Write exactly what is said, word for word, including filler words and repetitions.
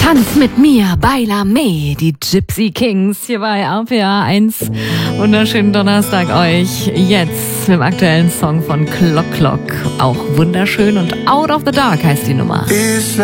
Tanz mit mir, Baila Me, die Gypsy Kings hier bei R P R eins. Wunderschönen Donnerstag euch. Jetzt mit dem aktuellen Song von Clock Clock. Auch wunderschön und Out of the Dark heißt die Nummer.